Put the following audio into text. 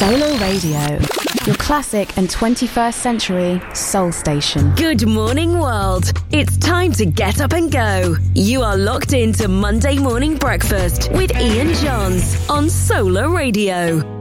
Solar Radio, your classic and 21st century soul station. Good morning, world. It's time to get up and go. You are locked into Monday Morning Breakfast with Ian Johns on Solar Radio.